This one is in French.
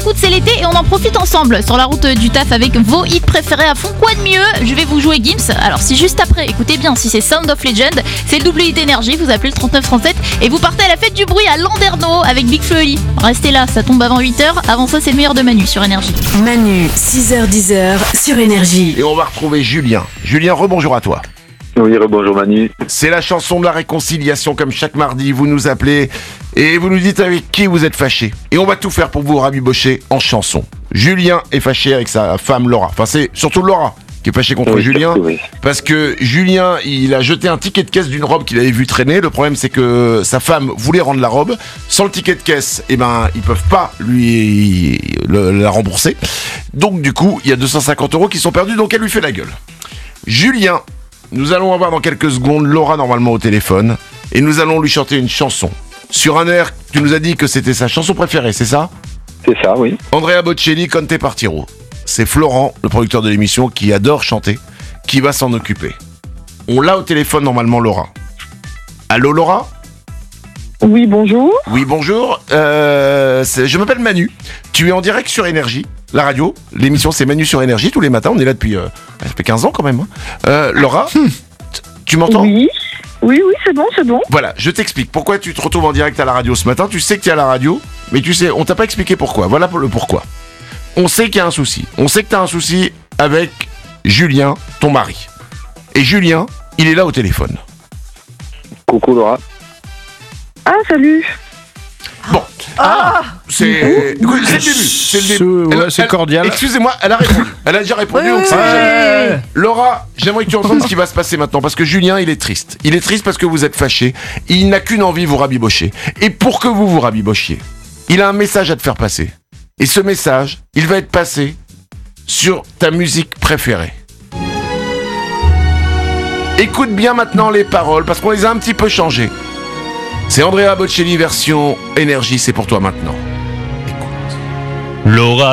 foot, c'est l'été et on en profite ensemble sur la route du taf avec vos hits préférés à fond. Quoi de mieux? Je vais vous jouer Gims. Alors si juste après, écoutez bien, si c'est Sound of Legend, c'est le double hit énergie, vous appelez le 3937 et vous partez à la fête du bruit à Landerneau avec Big Flo et Oli. Restez là, ça tombe avant 8h. Avant ça, c'est le meilleur de Manu sur Énergie. Manu, 6h-10h sur Énergie. Et on va retrouver Julien. Julien, rebonjour à toi. Oui, bonjour Manu. C'est la chanson de la réconciliation, comme chaque mardi, vous nous appelez et vous nous dites avec qui vous êtes fâché. Et on va tout faire pour vous rabibocher en chanson. Julien est fâché avec sa femme Laura. Enfin, c'est surtout Laura qui est fâchée contre Julien. Oui. Parce que Julien, il a jeté un ticket de caisse d'une robe qu'il avait vu traîner. Le problème, c'est que sa femme voulait rendre la robe. Sans le ticket de caisse, ils peuvent pas lui la rembourser. Donc, du coup, il y a 250 € qui sont perdus, donc elle lui fait la gueule. Julien, nous allons avoir dans quelques secondes Laura normalement au téléphone et nous allons lui chanter une chanson. Sur un air, tu nous as dit que c'était sa chanson préférée, c'est ça? C'est ça, oui. Andrea Bocelli, Conte Partiro. C'est Florent, le producteur de l'émission, qui adore chanter, qui va s'en occuper. On l'a au téléphone normalement, Laura. Allô, Laura? Oui, bonjour. Oui, bonjour. Je m'appelle Manu. Tu es en direct sur Énergie, la radio. L'émission, c'est Manu sur Énergie, tous les matins. On est là depuis... ça fait 15 ans quand même. Laura, tu m'entends? Oui, c'est bon. Voilà, je t'explique. Pourquoi tu te retrouves en direct à la radio ce matin? Tu sais que tu es à la radio, mais tu sais, on t'a pas expliqué pourquoi. Voilà pour le pourquoi. On sait qu'il y a un souci. On sait que tu as un souci avec Julien, ton mari. Et Julien, il est là au téléphone. Coucou Laura. Ah, salut. Bon. C'est le début. Ouais, c'est cordial. Excusez-moi, elle a répondu. Elle a déjà répondu. Donc c'est déjà... Laura, j'aimerais que tu entendes ce qui va se passer maintenant. Parce que Julien, il est triste. Il est triste parce que vous êtes fâchés. Il n'a qu'une envie, vous rabibocher. Et pour que vous rabibochiez, il a un message à te faire passer. Et ce message, il va être passé sur ta musique préférée. Écoute bien maintenant les paroles, parce qu'on les a un petit peu changées. C'est Andrea Bocelli version Énergie, c'est pour toi maintenant. Écoute. Laura